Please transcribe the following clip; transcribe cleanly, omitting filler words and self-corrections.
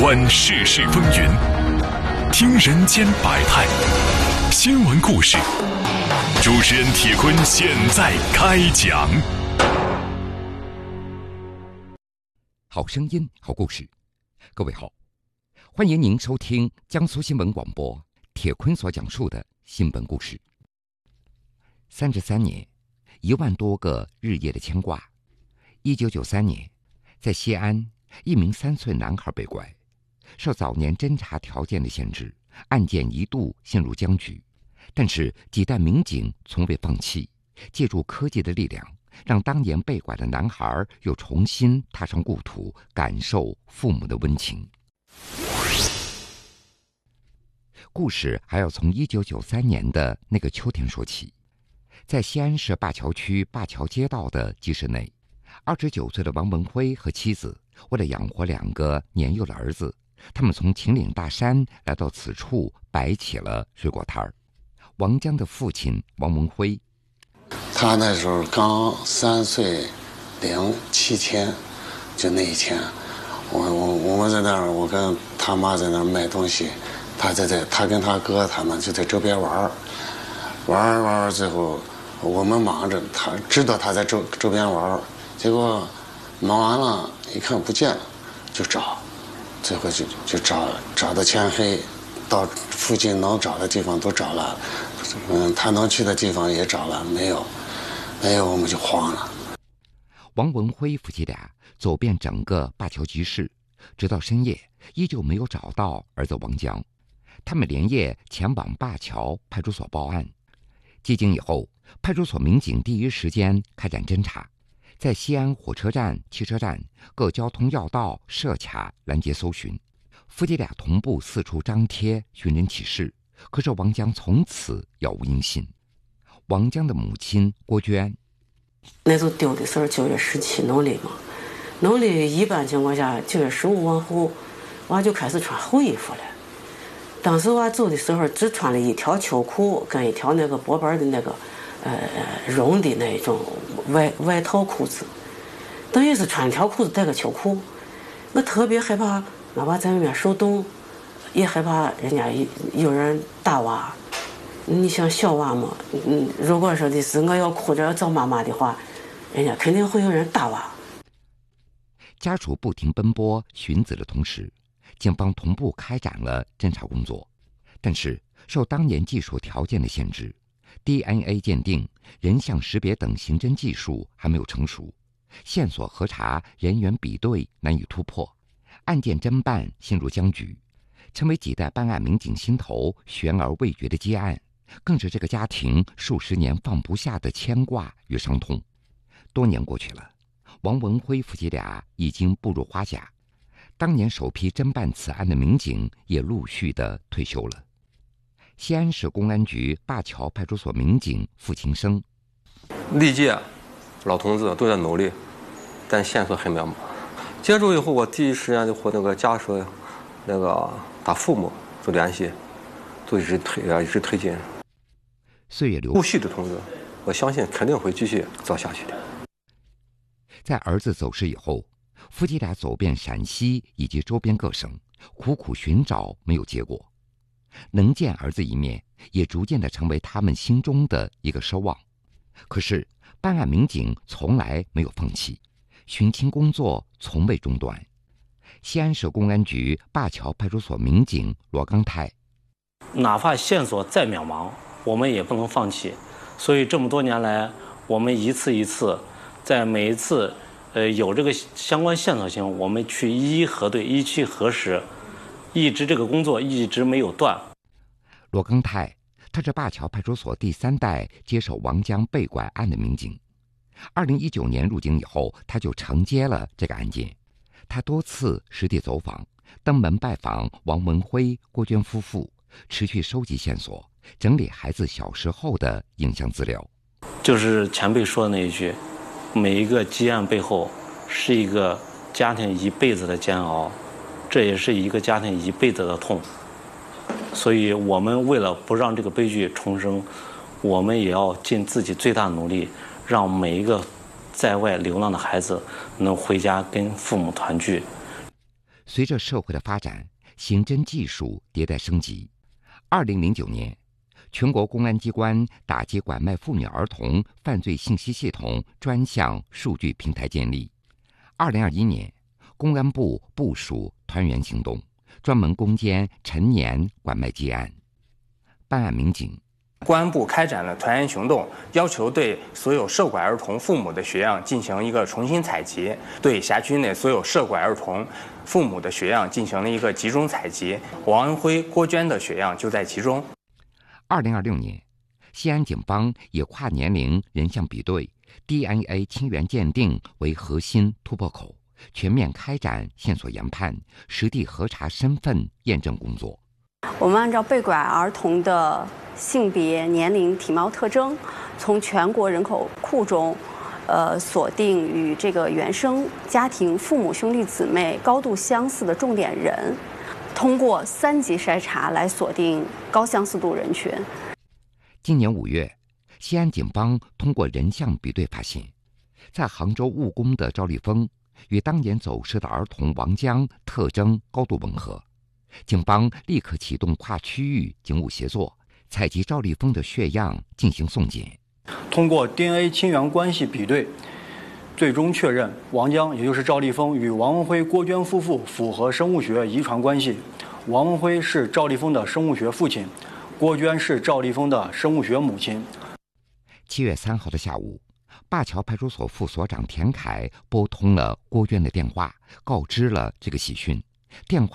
观世事风云，听人间百态，新闻故事。主持人铁坤现在开讲。 好声音，好故事。各位好，欢迎您收听江苏新闻广播铁坤所讲述的新闻故事。33年，1万多个日夜的牵挂。1993年，在西安，一名3岁男孩被拐，受早年侦查条件的限制，案件一度陷入僵局。但是几代民警从未放弃，借助科技的力量，让当年被拐的男孩又重新踏上故土，感受父母的温情。故事还要从1993年的那个秋天说起。在西安市灞桥区灞桥街道的鸡舍内，29岁的王文辉和妻子为了养活2个年幼的儿子，他们从秦岭大山来到此处，摆起了水果摊儿。王江的父亲王文辉， 他那时候刚3岁零7天，就那一天，我们在那儿，我跟他妈在那儿卖东西，他跟他哥他们就在周边玩，最后我们忙着，他知道他在周边玩，结果忙完了，一看不见了，就找，最后就找到天黑，到附近能找的地方都找了，他能去的地方也找了，没有，我们就慌了。 王文辉夫妻俩走遍整个灞桥集市，直到深夜依旧没有找到儿子王江。他们连夜前往灞桥派出所报案。接警以后，派出所民警第一时间开展侦查，在西安火车站、汽车站各交通要道设卡拦截搜寻。夫妻俩同步四处张贴寻人启事，可是王江从此杳无音信。王江的母亲郭娟， 那时候丢的时候9月17农历嘛，农历一般情况下9月15往后，娃就开始穿厚衣服了。当时娃走的时候只穿了一条秋裤跟一条那个薄板的那个绒的那种外套裤子，等于是穿一条裤子带个秋裤。我特别害怕俺娃在外面受冻，也害怕人家有人打娃。你像小娃嘛，如果说的是我要哭着要找妈妈的话，人家肯定会有人打娃。 家属不停奔波寻子的同时，警方同步开展了侦查工作。但是受当年技术条件的限制， DNA 鉴定、人像识别等刑侦技术还没有成熟，线索核查、人员比对难以突破，案件侦办陷入僵局，成为几代办案民警心头悬而未决的积案，更是这个家庭数十年放不下的牵挂与伤痛。多年过去了，王文辉夫妻俩已经步入花甲，当年首批侦办此案的民警也陆续的退休了。西安市公安局灞桥派出所民警付勤生， 历届老同志都在努力，但线索很渺茫。接触以后，我第一时间就和那个家属、他父母做联系，就一直推进。 岁月流后续的同志，我相信肯定会继续走下去的。 在儿子走失以后，夫妻俩走遍陕西以及周边各省，苦苦寻找没有结果。能见儿子一面，也逐渐地成为他们心中的一个奢望。可是办案民警从来没有放弃，寻亲工作从未中断。西安市公安局灞桥派出所民警罗刚泰， 哪怕线索再渺茫，我们也不能放弃。所以这么多年来，我们一次一次，在每一次有这个相关线索性，我们去一一核对，一去核实，一直这个工作一直没有断。 罗刚泰，他是灞桥派出所第3代接手王江被拐案的民警。2019年入警以后，他就承接了这个案件。他多次实地走访，登门拜访王文辉、郭娟夫妇，持续收集线索，整理孩子小时候的影像资料。 就是前辈说的那一句，每一个积案背后是一个家庭一辈子的煎熬，这也是一个家庭一辈子的痛。所以我们为了不让这个悲剧重生，我们也要尽自己最大努力，让每一个在外流浪的孩子能回家跟父母团聚。 随着社会的发展，刑侦技术迭代升级。2009年，全国公安机关打击拐卖妇女儿童犯罪信息系统专项数据平台建立。2021年，公安部部署团圆行动，专门攻坚陈年拐卖积案。办案民警。 公安部开展了团圆行动，要求对所有涉拐儿童父母的血样进行一个重新采集，对辖区内所有涉拐儿童父母的血样进行了一个集中采集。王恩辉、郭娟的血样就在其中。 2026年，西安警方以跨年龄人像比对、DNA 亲缘鉴定为核心突破口，全面开展线索研判、实地核查身份验证工作。 我们按照被拐儿童的性别、年龄、体貌特征，从全国人口库中，锁定与这个原生家庭父母兄弟姊妹高度相似的重点人，通过3级筛查来锁定高相似度人群。 今年5月，西安警方通过人像比对发现，在杭州务工的赵立峰与当年走失的儿童王江特征高度吻合。警方立刻启动跨区域警务协作，采集赵立峰的血样进行送检。 通过 DNA 亲缘关系比对，最终确认王江，也就是赵立峰与王文辉、郭娟夫妇符合生物学遗传关系。王文辉是赵立峰的生物学父亲，郭娟是赵立峰的生物学母亲。 7月3号的下午，灞桥派出所副所长田凯拨通了郭娟的电话，告知了这个喜讯。电话